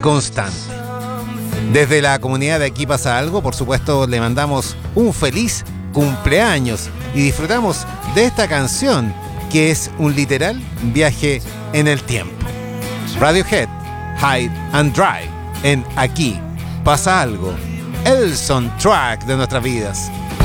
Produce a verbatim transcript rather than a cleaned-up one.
constante. Desde la comunidad de Aquí Pasa Algo, por supuesto, le mandamos un feliz cumpleaños y disfrutamos de esta canción que es un literal viaje en el tiempo. Radiohead, Hide and Dry, en Aquí Pasa Algo, el soundtrack de nuestras vidas.